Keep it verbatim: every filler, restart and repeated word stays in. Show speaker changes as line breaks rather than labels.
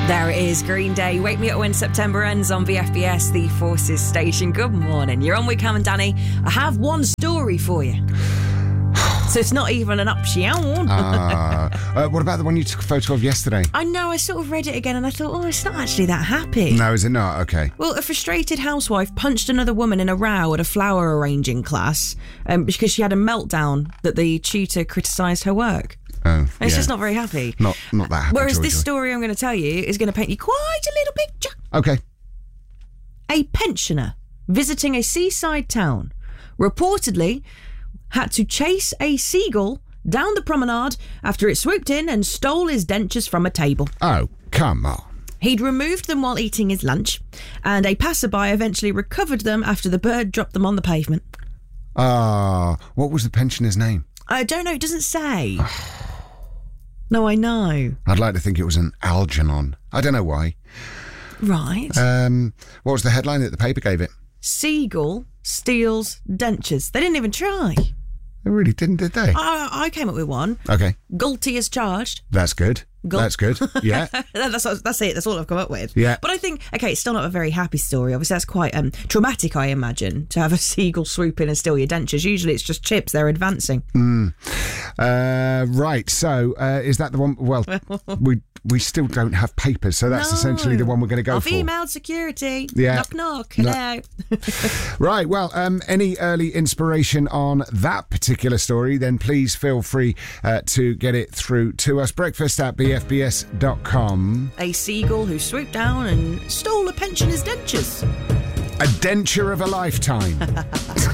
There it is, Green Day. Wake me up when September ends on V F B S, the Forces station. Good morning. You're on with Cam and Danny. I have one story for you. So it's not even an option.
uh, uh, what about the one you took a photo of yesterday?
I know, I sort of read it again and I thought, oh, it's not actually that happy.
No, is it not? Okay.
Well, a frustrated housewife punched another woman in a row at a flower arranging class um, because she had a meltdown that the tutor criticised her work.
Oh,
It's
yeah.
just not very happy.
Not, not that happy.
Whereas
joy,
this
joy.
story I'm going to tell you is going to paint you quite a little picture.
Okay.
A pensioner visiting a seaside town reportedly had to chase a seagull down the promenade after it swooped in and stole his dentures from a table.
Oh, come on.
He'd removed them while eating his lunch, and a passerby eventually recovered them after the bird dropped them on the pavement.
Ah, uh, what was the pensioner's name?
I don't know, it doesn't say. No, I know.
I'd like to think it was an Algernon. I don't know why.
Right.
Um, what was the headline that the paper gave it?
Seagull steals dentures. They didn't even try.
They really didn't, did they?
I, I came up with one.
Okay.
Guilty as charged.
That's good.
Gul-
That's good. Yeah.
that's that's it. That's all I've come up with.
Yeah.
But I think, okay, it's still not a very happy story. Obviously, that's quite um, traumatic, I imagine, to have a seagull swoop in and steal your dentures. Usually it's just chips. They're advancing.
Mm. Uh, right. So uh, is that the one? Well, we we still don't have papers, so that's
No.
essentially the one we're going to go
I've
for.
emailed security.
Yeah.
Knock, knock.
No.
Hello.
Right, well, um, any early inspiration on that particular story, then please feel free uh, to get it through to us. Breakfast at b f b s dot com.
A seagull who swooped down and stole a pensioner's dentures.
A denture of a lifetime.